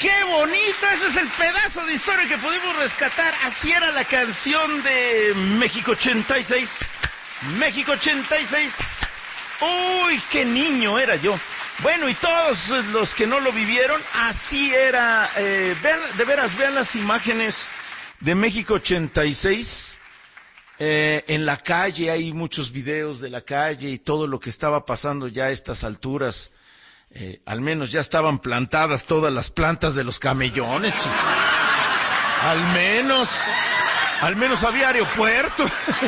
¡Qué bonito! Ese es el pedazo de historia que pudimos rescatar. Así era la canción de México 86. México 86. ¡Uy, qué niño era yo! Bueno, y todos los que no lo vivieron, así era. Vean, de veras, vean las imágenes de México 86. En la calle, hay muchos videos de la calle y todo lo que estaba pasando ya a estas alturas. Al menos ya estaban plantadas todas las plantas de los camellones, chicos. Al menos había aeropuerto.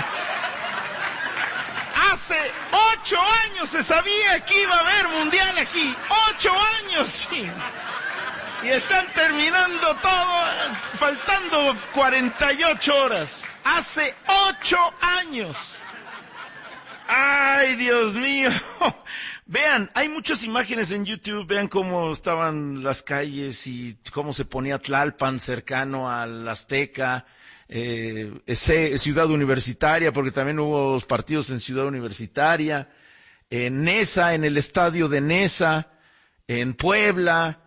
Hace 8 años se sabía que iba a haber mundial aquí. 8 años, sí. Y están terminando todo, faltando 48 horas. Hace 8 años. ¡Ay, Dios mío! Vean, hay muchas imágenes en YouTube, vean cómo estaban las calles y cómo se ponía Tlalpan cercano al Azteca, Ciudad Universitaria, porque también hubo partidos en Ciudad Universitaria, en Nesa, en el estadio de Nesa, en Puebla,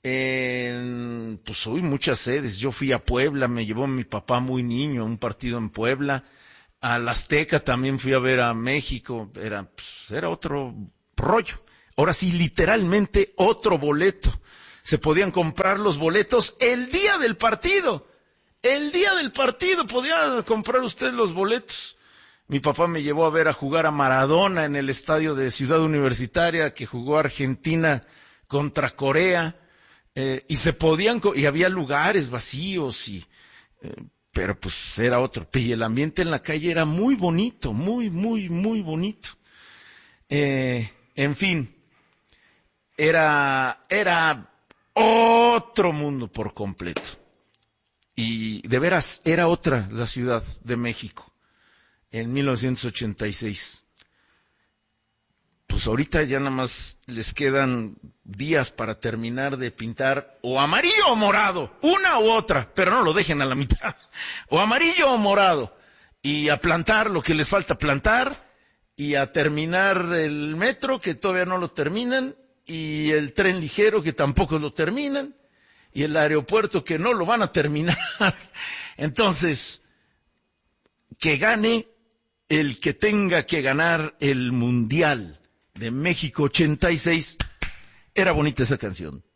pues hubo muchas sedes. Yo fui a Puebla, me llevó mi papá muy niño a un partido en Puebla. Al Azteca también fui a ver a México, era otro rollo. Ahora sí, literalmente otro boleto. Se podían comprar los boletos el día del partido. El día del partido podía comprar usted los boletos. Mi papá me llevó a ver a jugar a Maradona en el estadio de Ciudad Universitaria, que jugó Argentina contra Corea, y se podían, y había lugares vacíos, pero pues era otro. Y el ambiente en la calle era muy bonito, muy, muy, muy bonito. En fin, era otro mundo por completo. Y de veras, era otra la Ciudad de México en 1986. Pues ahorita ya nada más les quedan días para terminar de pintar o amarillo o morado, una u otra, pero no lo dejen a la mitad, o amarillo o morado, y a plantar lo que les falta plantar, y a terminar el metro, que todavía no lo terminan, y el tren ligero, que tampoco lo terminan, y el aeropuerto, que no lo van a terminar. Entonces, que gane el que tenga que ganar el Mundial de México 86. Era bonita esa canción.